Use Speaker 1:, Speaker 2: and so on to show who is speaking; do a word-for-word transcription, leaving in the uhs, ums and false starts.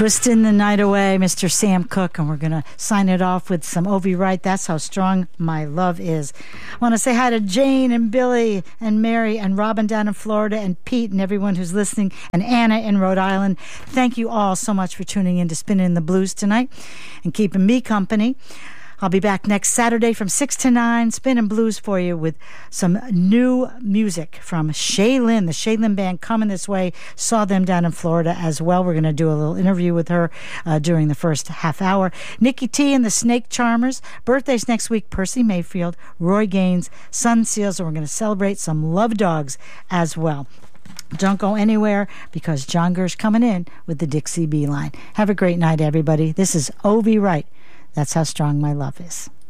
Speaker 1: Twisting the night away, Mister Sam Cooke, and we're going to sign it off with some Ovi Wright. That's How Strong My Love Is. I want to say hi to Jane and Billy and Mary and Robin down in Florida and Pete and everyone who's listening, and Anna in Rhode Island. Thank you all so much for tuning in to Spinning the Blues tonight and keeping me company. I'll be back next Saturday from six to nine, spinning blues for you with some new music from Shaylin, the Shaylin Band coming this way. Saw them down in Florida as well. We're going to do a little interview with her uh, during the first half hour. Nikki T and the Snake Charmers. Birthdays next week, Percy Mayfield, Roy Gaines, Sun Seals, and we're going to celebrate some Love Dogs as well. Don't go anywhere because John Gersh coming in with the Dixie Beeline. Have a great night, everybody. This is Ovi Wright. That's How Strong My Love Is.